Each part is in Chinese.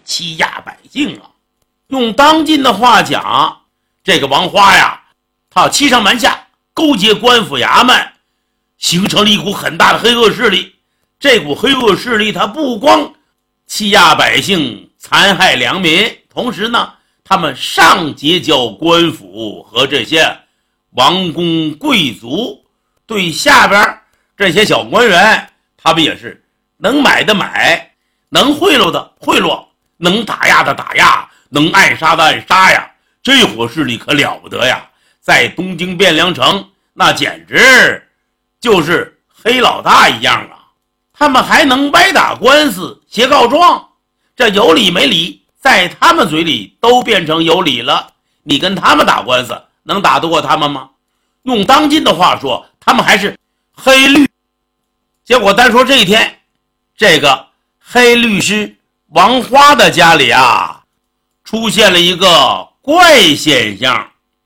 欺压百姓啊。用当今的话讲，这个王花呀，他欺上瞒下，勾结官府衙门，形成了一股很大的黑恶势力。这股黑恶势力他不光欺压百姓，残害良民，同时呢，他们上结交官府和这些王公贵族，对下边这些小官员，他们也是能买的买，能贿赂的贿赂，能打压的打压，能暗杀的暗杀呀。这伙势力可了不得呀，在东京汴梁城那简直就是黑老大一样啊。他们还能歪打官司写告状，这有理没理在他们嘴里都变成有理了。你跟他们打官司能打得过他们吗？用当今的话说，他们还是黑律。结果单说这一天，这个黑律师王花的家里啊，出现了一个怪现象。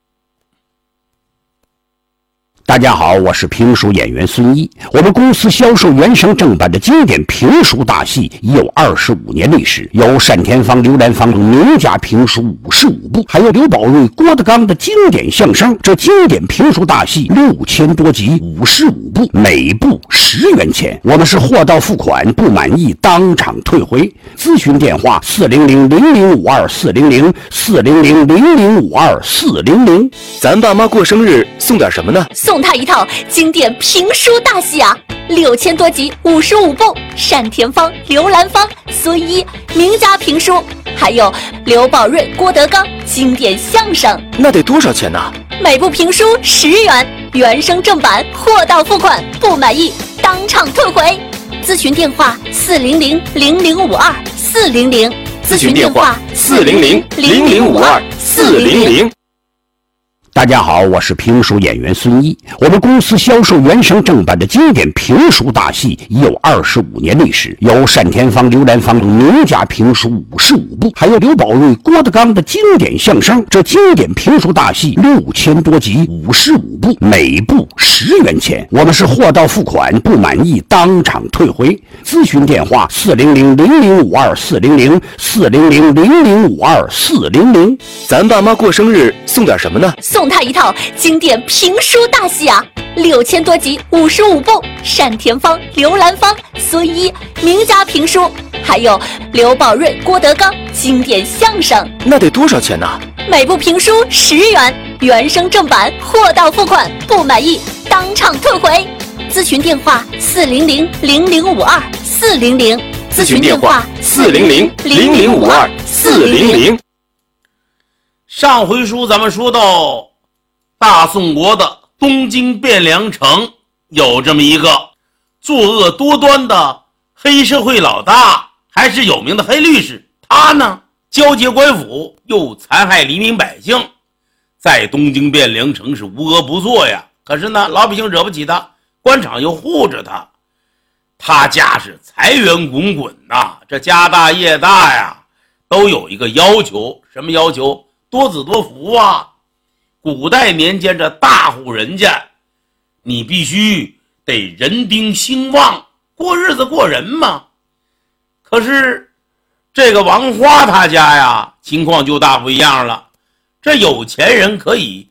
大家好，我是评书演员孙一。我们公司销售原声正版的经典评书大戏已有25年历史，有单田芳、刘兰芳等名家评书55部，还有刘宝瑞、郭德纲的经典相声。这经典评书大戏6000多集，55部，每部10元钱。我们是货到付款，不满意当场退回。咨询电话400-0052-400，400-0052-400。 咱爸妈过生日送点什么呢？ 送他一套经典评书大戏啊，6000多集，55部，单田芳、刘兰芳、孙一名家评书，还有刘宝瑞、郭德纲经典相声。 那得多少钱呢？ 每部评书10元，原声正版，货到付款，不满意当场退回。咨询电话400-0052-400， 咨询电话400-0052-400。 大家好，我是评书演员孙一。我们公司销售原声正版的经典评书大戏已有25年历史，有单田芳、刘兰芳等名家评书55部，还有刘宝瑞、郭德纲的经典相声。这经典评书大戏6000多集，55部，每部10元钱。我们是货到付款，不满意当场退回。咨询电话400-0052-400， 400-0052-400。 咱爸妈过生日送点什么呢？ 送他一套经典评书大戏啊，6000多集，55部，单田芳、刘兰芳、孙一名家评书，还有刘宝瑞、郭德纲经典相声。 那得多少钱呢？ 每部评书10元，原声正版，货到付款，不满意当场退回。咨询电话400-0052-400， 咨询电话400-0052-400。 上回书咱们说到，大宋国的东京汴梁城有这么一个作恶多端的黑社会老大，还是有名的黑律师。他呢，交结官府，又残害黎民百姓，在东京汴梁城是无恶不作呀。可是呢，老百姓惹不起他，官场又护着他，他家是财源滚滚呐。这家大业大呀，都有一个要求，什么要求？多子多福啊。古代年间这大户人家，你必须得人丁兴旺，过日子过人嘛。可是这个王花他家呀，情况就大不一样了。这有钱人可以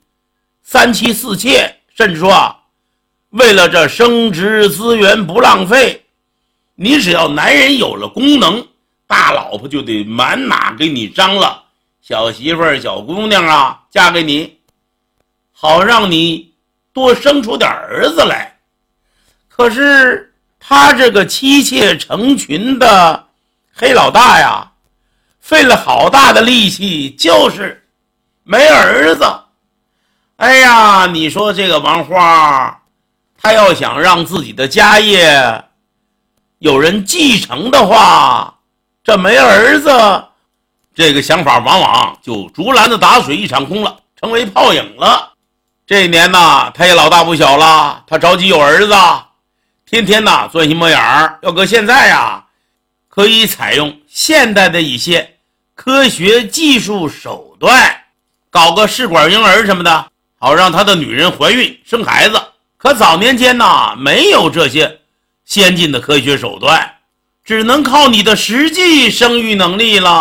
3妻4妾，甚至说啊，为了这生殖资源不浪费，你只要男人有了功能，大老婆就得满哪给你张了。小媳妇儿、小姑娘啊，嫁给你，好让你多生出点儿子来。可是他这个妻妾成群的黑老大呀，费了好大的力气，就是没儿子。哎呀，你说这个王花，他要想让自己的家业有人继承的话，这没儿子，这个想法往往就竹篮子打水一场空了，成为泡影了。这一年呢，他也老大不小了，他着急有儿子，天天呢钻心摸眼儿。要搁现在呀，可以采用现代的一些科学技术手段，搞个试管婴儿什么的，好让他的女人怀孕生孩子。可早年间呢，没有这些先进的科学手段，只能靠你的实际生育能力了。